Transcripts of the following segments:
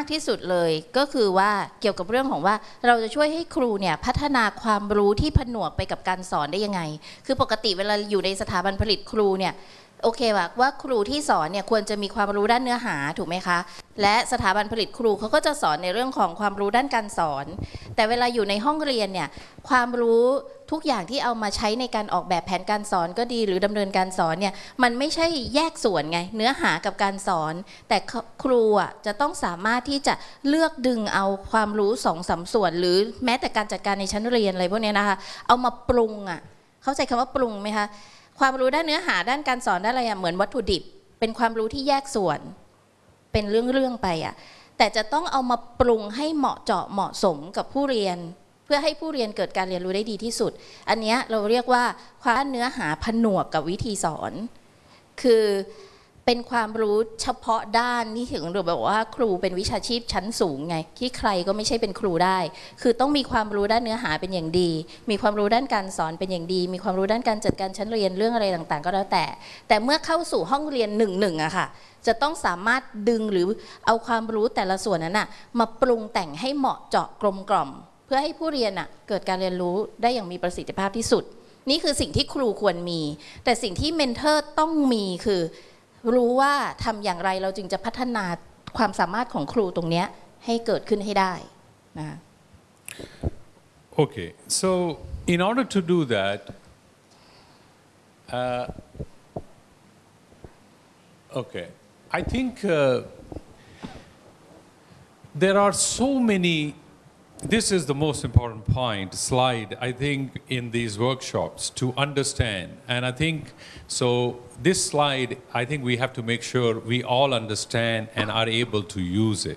ากที่สุดเลยก็คือว่าเกี่ยวกับเรื่องของว่าเราจะช่วยให้ครูเนี่ยพัฒนาความรู้ที่ผนวกไปกับการสอนได้ยังไงคือปกติเวลาอยู่ในสถาบันผลิตครูเนี่ยโอเคว่าครูที่สอนเนี่ยควรจะมีความรู้ด้านเนื้อหาถูกไหมคะและสถาบันผลิตครูเขาก็จะสอนในเรื่องของความรู้ด้านการสอนแต่เวลาอยู่ในห้องเรียนเนี่ยความรู้ทุกอย่างที่เอามาใช้ในการออกแบบแผนการสอนก็ดีหรือดำเนินการสอนเนี่ยมันไม่ใช่แยกส่วนไงเนื้อหากับการสอนแต่ครูอ่ะจะต้องสามารถที่จะเลือกดึงเอาความรู้2-3 ส่วนหรือแม้แต่การจัดการในชั้นเรียนอะไรพวกนี้นะคะเอามาปรุงอ่ะเข้าใจคำว่าปรุงไหมคะความรู้ด้านเนื้อหาด้านการสอนด้านอะไรอ่ะเหมือนวัตถุดิบเป็นความรู้ที่แยกส่วนเป็นเรื่องไปอ่ะแต่จะต้องเอามาปรุงให้เหมาะเจาะเหมาะสมกับผู้เรียนเพื่อให้ผู้เรียนเกิดการเรียนรู้ได้ดีที่สุดอันนี้เราเรียกว่าความเนื้อหาผนวกกับวิธีสอนคือเป็นความรู้เฉพาะด้านที่ถึงเราบอกว่าครูเป็นวิชาชีพชั้นสูงไงที่ใครก็ไม่ใช่เป็นครูได้คือต้องมีความรู้ด้านเนื้อหาเป็นอย่างดีมีความรู้ด้านการสอนเป็นอย่างดีมีความรู้ด้านการจัดการชั้นเรียนเรื่องอะไรต่างๆก็แล้วแต่เมื่อเข้าสู่ห้องเรียน1อะค่ะจะต้องสามารถดึงหรือเอาความรู้แต่ละส่วนนั้นมาปรุงแต่งให้เหมาะเจาะกลมกล่อมเพื่อให้ผู้เรียนเกิดการเรียนรู้ได้อย่างมีประสิทธิภาพที่สุดนี่คือสิ่งที่ครูควรมีแต่สิ่งที่เมนเทอร์ต้องมีคือรู้ว่าทำอย่างไรเราจึงจะพัฒนาความสามารถของครูตรงนี้ให้เกิดขึ้นให้ได้นะ Okay, so in order to do that, okay, I think there are so many. This is the most important point, slide, I think, in these workshops to understand. And I think, so this slide, I think we have to make sure we all understand and are able to use it.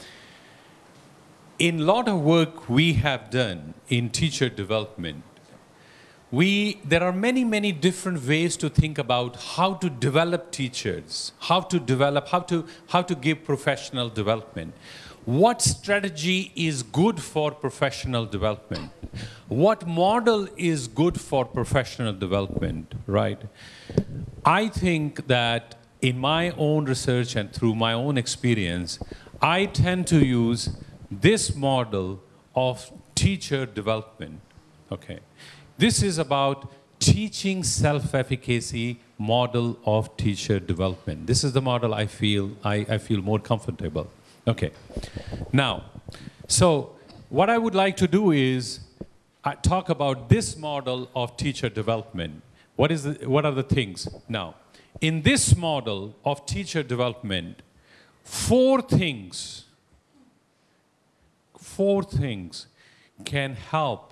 In a lot of work we have done in teacher development, there are many different ways to think about how to develop teachers, how to give professional development. What strategy is good for professional development? What model is good for professional development, right? I think that in my own research and through my own experience, I tend to use this model of teacher development, okay? This is about teaching self-efficacy model of teacher development. This is the model I feel more comfortable. Okay, now, so what I would like to do is talk about this model of teacher development. What are the things? Now, in this model of teacher development, four things can help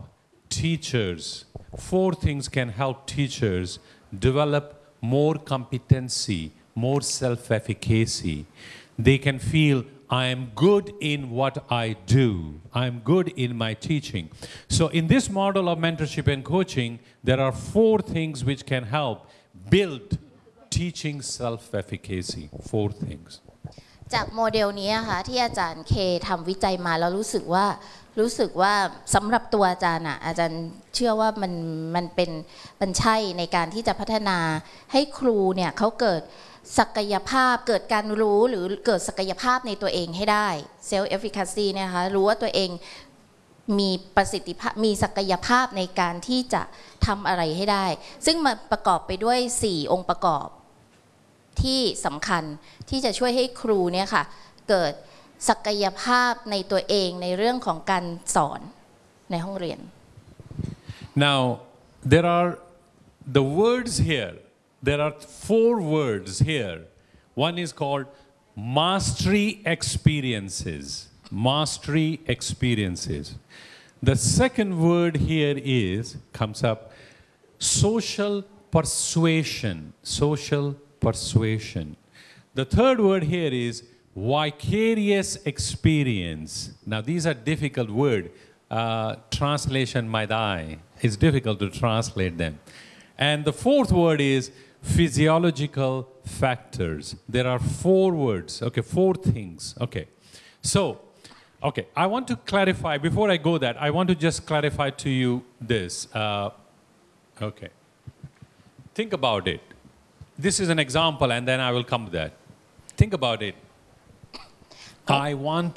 teachers develop more competency, more self-efficacy. They can feel I am good in what I do. I am good in my teaching. So in this model of mentorship and coaching, there are four things which can help build teaching self-efficacy. Four things. จากโมเดลนี้ค่ะที่อาจารย์เคทำวิจัยมาแล้วรู้สึกว่าสำหรับตัวอาจารย์อาจารย์เชื่อว่ามันใช่ในการที่จะพัฒนาให้ครูเนี่ยเขาเกิดศักยภาพเกิดการรู้หรือเกิดศักยภาพในตัวเองให้ได้ self efficacy นะคะรู้ว่าตัวเองมีประสิทธิภาพมีศักยภาพในการที่จะทำอะไรให้ได้ซึ่งมาประกอบไปด้วย4องค์ประกอบที่สำคัญที่จะช่วยให้ครูเนี่ยค่ะเกิดศักยภาพในตัวเองในเรื่องของการสอนในห้องเรียน Now there are the words here. There are four words here. One is called mastery experiences. Mastery experiences. The second word here comes up social persuasion. Social persuasion. The third word here is vicarious experience. Now these are difficult words. Translation might die. It's difficult to translate them. And the fourth word is physiological factors. There are four words, okay, four things, okay. So, okay, I want to clarify, before I go that, I want to just clarify to you this. Okay, think about it. This is an example and then I will come to that. Think about it. I want